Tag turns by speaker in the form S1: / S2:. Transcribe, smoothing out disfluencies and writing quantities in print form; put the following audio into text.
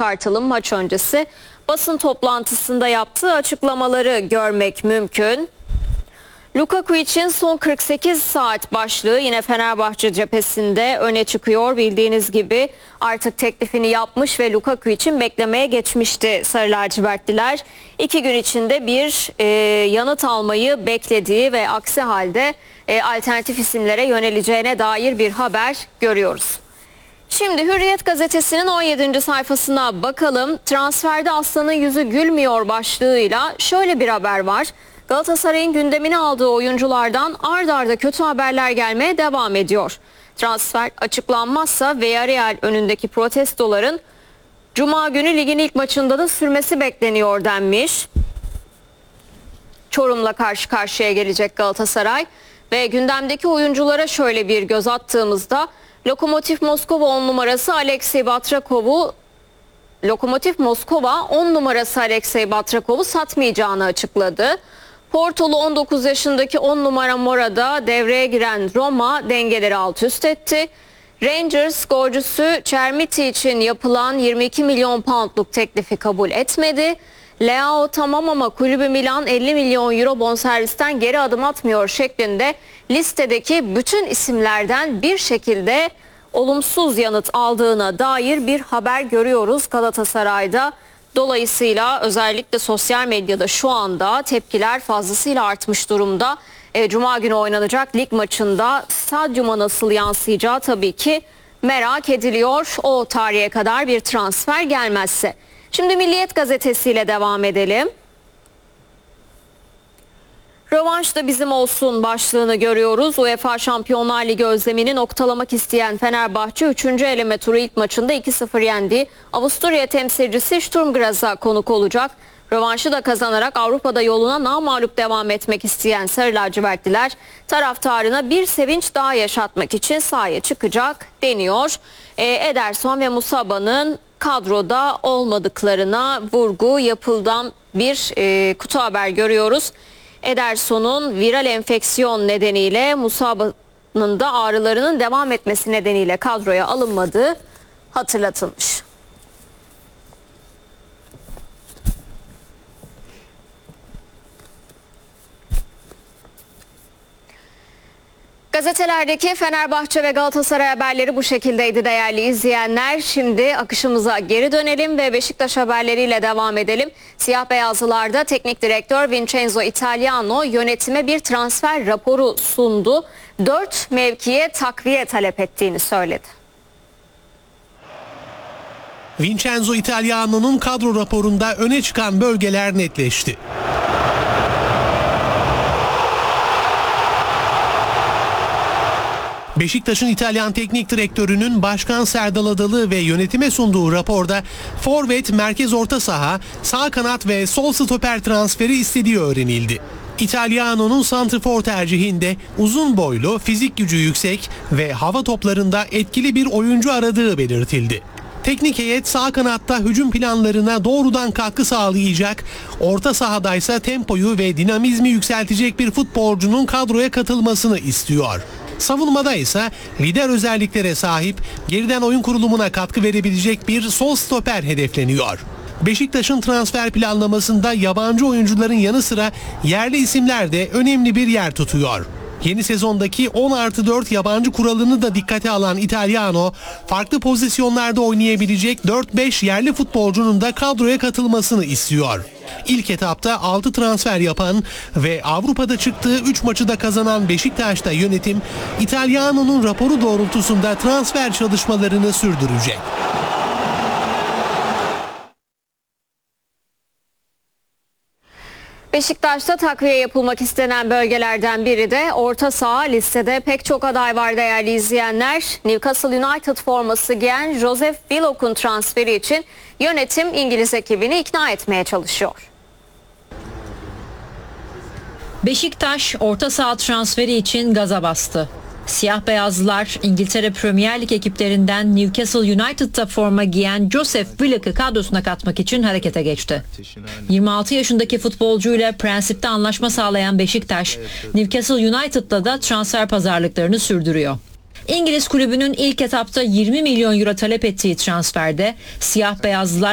S1: Kartal'ın maç öncesi basın toplantısında yaptığı açıklamaları görmek mümkün. Lukaku için son 48 saat başlığı yine Fenerbahçe cephesinde öne çıkıyor. Bildiğiniz gibi artık teklifini yapmış ve Lukaku için beklemeye geçmişti Sarı lacivertliler. 2 gün içinde bir yanıt almayı beklediği ve aksi halde alternatif isimlere yöneleceğine dair bir haber görüyoruz. Şimdi Hürriyet gazetesinin 17. sayfasına bakalım. Transferde aslanın yüzü gülmüyor başlığıyla şöyle bir haber var. Galatasaray'ın gündemine aldığı oyunculardan ard arda kötü haberler gelmeye devam ediyor. Transfer açıklanmazsa Villarreal önündeki protestoların Cuma günü ligin ilk maçında da sürmesi bekleniyor denmiş. Çorum'la karşı karşıya gelecek Galatasaray ve gündemdeki oyunculara şöyle bir göz attığımızda Lokomotiv Moskova 10 numarası Alexey Batrakov'u satmayacağını açıkladı. Portolu 19 yaşındaki 10 numara Mora'da devreye giren Roma dengeleri alt üst etti. Rangers golcüsü Chermiti için yapılan 22 milyon poundluk teklifi kabul etmedi. Leao tamam ama kulübü Milan 50 milyon euro bonservisten geri adım atmıyor şeklinde listedeki bütün isimlerden bir şekilde olumsuz yanıt aldığına dair bir haber görüyoruz Galatasaray'da. Dolayısıyla özellikle sosyal medyada şu anda tepkiler fazlasıyla artmış durumda. Cuma günü oynanacak lig maçında stadyuma nasıl yansıyacağı tabii ki merak ediliyor. O tarihe kadar bir transfer gelmezse. Şimdi Milliyet gazetesiyle devam edelim. Rövanş da bizim olsun başlığını görüyoruz. UEFA Şampiyonlar Ligi özlemini noktalamak isteyen Fenerbahçe 3. eleme turu ilk maçında 2-0 yendiği Avusturya temsilcisi Sturm Graz'a konuk olacak. Rövanşı da kazanarak Avrupa'da yoluna namağlup devam etmek isteyen Sarı lacivertliler taraftarına bir sevinç daha yaşatmak için sahaya çıkacak deniyor. Ederson ve Musaba'nın kadroda olmadıklarına vurgu yapıldan bir kutu haber görüyoruz. Ederson'un viral enfeksiyon nedeniyle Musaba'nın da ağrılarının devam etmesi nedeniyle kadroya alınmadığı hatırlatılmış. Gazetelerdeki Fenerbahçe ve Galatasaray haberleri bu şekildeydi değerli izleyenler. Şimdi akışımıza geri dönelim ve Beşiktaş haberleriyle devam edelim. Siyah beyazlılarda teknik direktör Vincenzo Italiano yönetime bir transfer raporu sundu. 4 mevkiye takviye talep ettiğini söyledi.
S2: Vincenzo Italiano'nun kadro raporunda öne çıkan bölgeler netleşti. Beşiktaş'ın İtalyan teknik direktörünün Başkan Serdal Adalı ve yönetime sunduğu raporda forvet, merkez orta saha, sağ kanat ve sol stoper transferi istediği öğrenildi. Italiano'nun santrfor tercihinde uzun boylu, fizik gücü yüksek ve hava toplarında etkili bir oyuncu aradığı belirtildi. Teknik heyet sağ kanatta hücum planlarına doğrudan katkı sağlayacak, orta sahadaysa tempoyu ve dinamizmi yükseltecek bir futbolcunun kadroya katılmasını istiyor. Savunmada ise lider özelliklere sahip, geriden oyun kurulumuna katkı verebilecek bir sol stoper hedefleniyor. Beşiktaş'ın transfer planlamasında yabancı oyuncuların yanı sıra yerli isimler de önemli bir yer tutuyor. Yeni sezondaki 10+4 yabancı kuralını da dikkate alan Italiano, farklı pozisyonlarda oynayabilecek 4-5 yerli futbolcunun da kadroya katılmasını istiyor. İlk etapta 6 transfer yapan ve Avrupa'da çıktığı 3 maçı da kazanan Beşiktaş'ta yönetim, Italiano'nun raporu doğrultusunda transfer çalışmalarını sürdürecek.
S1: Beşiktaş'ta takviye yapılmak istenen bölgelerden biri de orta saha. Listede pek çok aday var değerli izleyenler. Newcastle United forması giyen Joseph Willock'un transferi için yönetim İngiliz ekibini ikna etmeye çalışıyor.
S3: Beşiktaş orta saha transferi için gaza bastı. Siyah beyazlılar İngiltere Premier Lig ekiplerinden Newcastle United'da forma giyen Joseph Willock'ı kadrosuna katmak için harekete geçti. 26 yaşındaki futbolcuyla prensipte anlaşma sağlayan Beşiktaş, Newcastle United'da da transfer pazarlıklarını sürdürüyor. İngiliz kulübünün ilk etapta 20 milyon euro talep ettiği transferde siyah beyazlılar